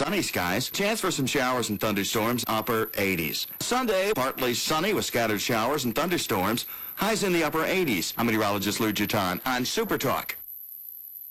sunny skies. Chance for some showers and thunderstorms, upper 80s. Sunday, partly sunny with scattered showers and thunderstorms. Highs in the upper 80s. I'm meteorologist Lou Giton on Super Talk.